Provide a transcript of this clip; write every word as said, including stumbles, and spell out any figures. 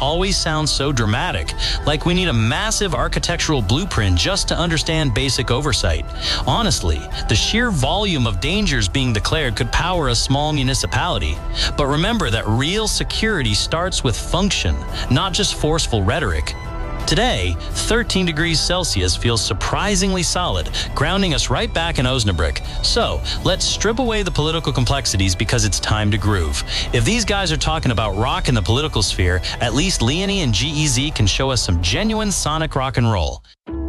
always sound so dramatic, like we need a massive architectural blueprint just to understand basic oversight. Honestly, the sheer volume of dangers being declared could power a small municipality. But remember that real security starts with function, not just forceful rhetoric. Today, thirteen degrees Celsius feels surprisingly solid, grounding us right back in Osnabrück. So, let's strip away the political complexities because it's time to groove. If these guys are talking about rock in the political sphere, at least Leonie and G E Z can show us some genuine sonic rock and roll.